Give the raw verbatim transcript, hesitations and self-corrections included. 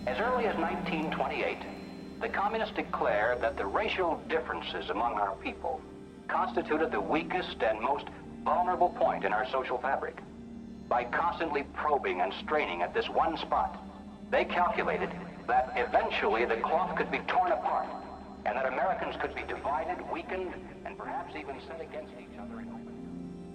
As early as nineteen twenty-eight, the communists declared that the racial differences among our people constituted the weakest and most vulnerable point in our social fabric. By constantly probing and straining at this one spot, they calculated that eventually the cloth could be torn apart and that Americans could be divided, weakened, and perhaps even set against each other in open